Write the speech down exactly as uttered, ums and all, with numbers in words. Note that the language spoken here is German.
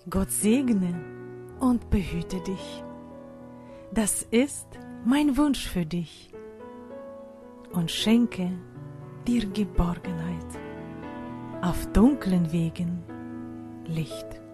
Gott segne und behüte dich. Das ist mein Wunsch für dich und schenke dir Geborgenheit. Auf dunklen Wegen Licht.